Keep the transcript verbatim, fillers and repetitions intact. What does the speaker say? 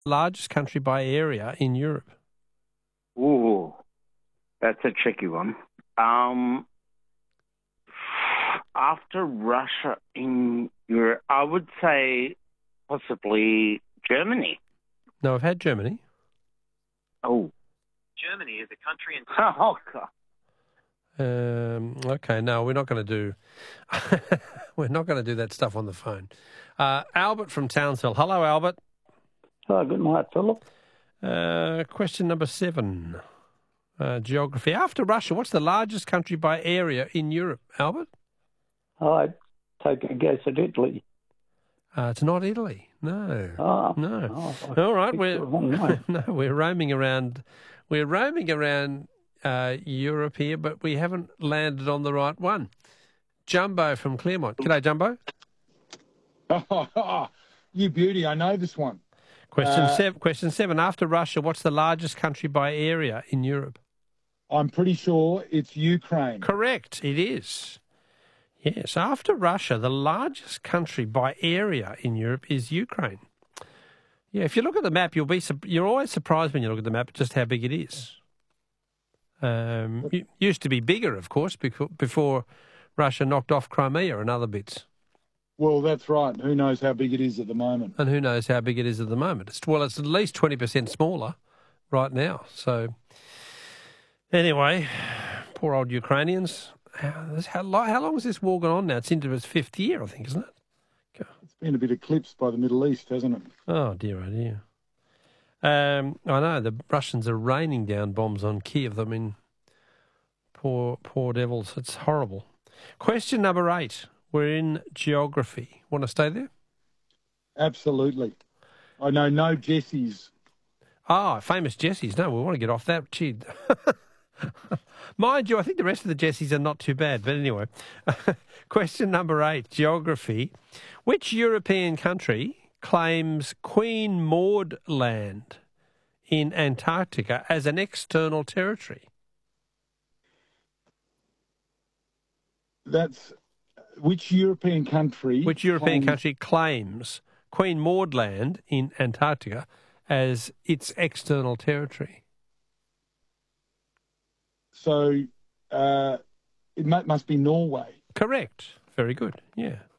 Largest country by area in Europe. Ooh, that's a tricky one. Um, after Russia in Europe, I would say possibly Germany. No, I've had Germany. Oh. Germany is a country in... Oh, God. Um, okay, no, we're not going to do we're not going to do that stuff on the phone. Uh, Albert from Townsville. Hello, Albert. Oh, good night, Philip. Uh, question number seven. Uh, geography. After Russia, what's the largest country by area in Europe, Albert? I'd take a guess at Italy. Uh, it's not Italy. No. Oh, no. Oh, All right, we're the wrong one. no, we're roaming around. We're roaming around uh, Europe here, but we haven't landed on the right one. Jumbo from Claremont. G'day, Jumbo. Oh, you beauty. I know this one. Question Uh, seven. Question seven. After Russia, what's the largest country by area in Europe? I'm pretty sure it's Ukraine. Correct. It is. Yes. After Russia, the largest country by area in Europe is Ukraine. Yeah. If you look at the map, you'll be you're always surprised when you look at the map just how big it is. Um, it used to be bigger, of course, before, before Russia knocked off Crimea and other bits. Well, that's right. Who knows how big it is at the moment? And who knows how big it is at the moment. It's, well, it's at least twenty percent smaller right now. So anyway, poor old Ukrainians. How, how, how long has this war gone on now? It's into its fifth year, I think, isn't it? It's been a bit eclipsed by the Middle East, hasn't it? Oh, dear, oh, dear. Um, I know, the Russians are raining down bombs on Kiev. I mean, poor, poor devils. It's horrible. Question number eight. We're in geography. Want to stay there? Absolutely. I know no Jessies. Ah, famous Jessies. No, we want to get off that. Gee. Mind you, I think the rest of the Jessies are not too bad. But anyway, question number eight, geography. Which European country claims Queen Maud Land in Antarctica as an external territory? That's... Which European country... Which European claims... country claims Queen Maud Land in Antarctica as its external territory? So uh, it must be Norway. Correct. Very good. Yeah.